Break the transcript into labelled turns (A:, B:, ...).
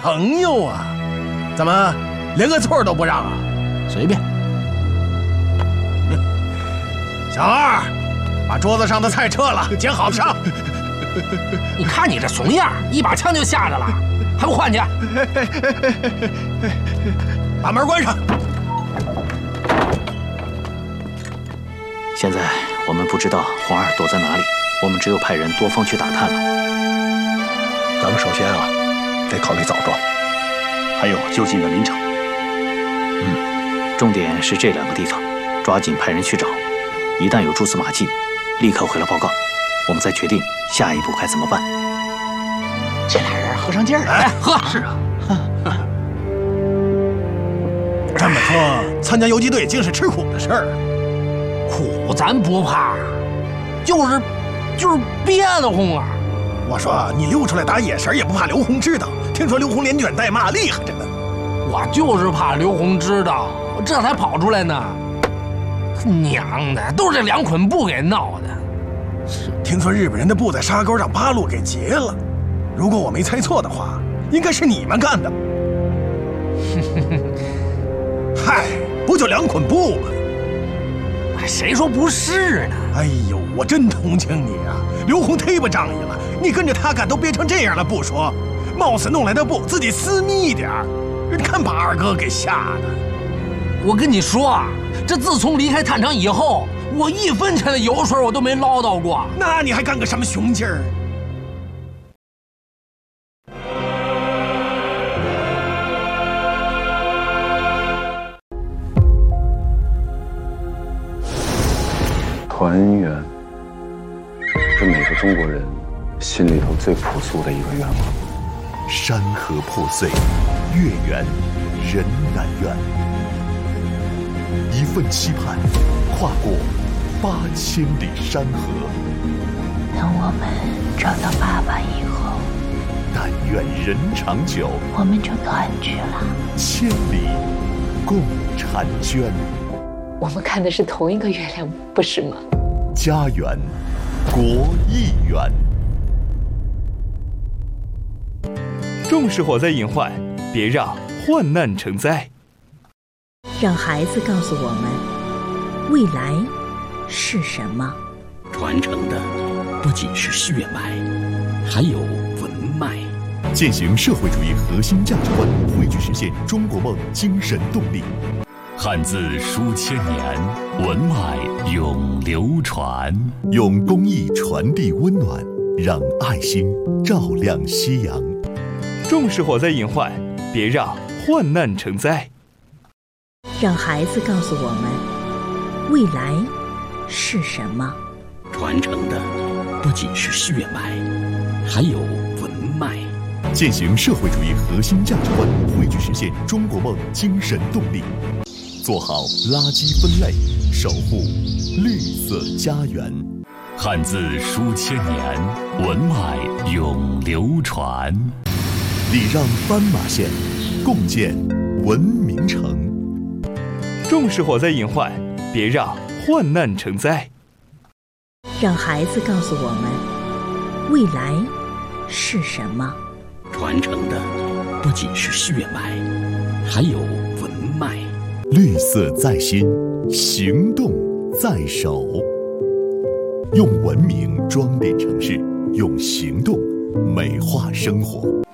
A: 朋友啊，怎么连个座都不让啊？
B: 随便。
A: 小二，把桌子上的菜撤了，捡好上。
B: 你看你这怂样，一把枪就吓着了，还不换去？
A: 把门关上。
C: 现在我们不知道黄二躲在哪里，我们只有派人多方去打探了。
D: 咱们首先啊，得考虑枣庄，
E: 还有就近的林场。
C: 重点是这2个地方，抓紧派人去找。一旦有蛛丝马迹，立刻回来报告，我们再决定下一步该怎么办。
B: 这俩人喝上劲儿了，
A: 哎，
B: 喝！
A: 是啊。这么说，参加游击队竟是吃苦的事儿。
B: 苦咱不怕，就是憋得慌啊！
A: 我说你溜出来打野神也不怕刘洪知道？听说刘洪连卷带骂，厉害着呢。
B: 我就是怕刘洪知道，这才跑出来呢。娘的，都是这2捆布给闹的。
A: 听说日本人的布在沙沟让八路给劫了，如果我没猜错的话，应该是你们干的。嗨，不就2捆布吗？
B: 谁说不是呢？
A: 哎呦，我真同情你啊！刘洪忒不仗义了，你跟着他干都憋成这样了不说，冒死弄来的布自己私密一点，看把二哥给吓的。
B: 我跟你说啊，这自从离开探长以后，我1分钱的油水我都没捞到过。
A: 那你还干个什么雄劲儿？
F: 团圆是每个中国人心里头最朴素的一个愿望。
G: 山河破碎，月圆人难圆。一份期盼，跨过8000里山河。
H: 等我们找到爸爸以后，
G: 但愿人长久，
H: 我们就团聚了。
G: 千里共婵娟。
H: 我们看的是同一个月亮，不是吗？
G: 家园，国亦圆。
I: 重视火灾隐患，别让患难成灾。
J: 让孩子告诉我们，未来是什么？
E: 传承的不仅是血脉，还有文脉。
G: 践行社会主义核心价值观，汇聚实现中国梦精神动力。
K: 汉字书千年，文脉永流传。
G: 用公益传递温暖，让爱心照亮夕阳。
I: 重视火灾隐患，别让患难成灾。
J: 让孩子告诉我们，未来是什么？
E: 传承的不仅是血脉，还有文脉。
G: 践行社会主义核心价值观，汇聚实现中国梦精神动力。做好垃圾分类，守护绿色家园。
K: 汉字书千年，文脉永流传。
G: 礼让斑马线，共建文明城。
I: 重视火灾隐患，别让患难成灾。
J: 让孩子告诉我们，未来是什么？
E: 传承的不仅是血脉，还有文脉。
G: 绿色在心，行动在手。用文明装点城市，用行动美化生活。